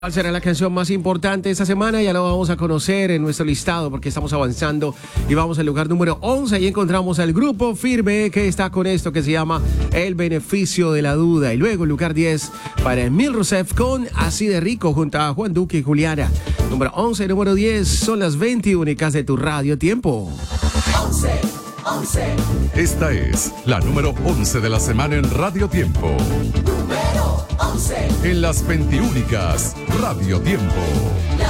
¿Cuál será la canción más importante esta semana? Ya lo vamos a conocer en nuestro listado porque estamos avanzando y vamos al lugar número 11 y encontramos al grupo Firme que está con esto que se llama El Beneficio de la Duda. Y luego lugar 10 para Emil Rousseff con Así de Rico junto a Juan Duque y Juliana. Número 11 y número 10 son las 20 únicas de tu Radio Tiempo. 11. Esta es la número 11 de la semana en Radio Tiempo. Número 11. En las 20 únicas Radio Tiempo. La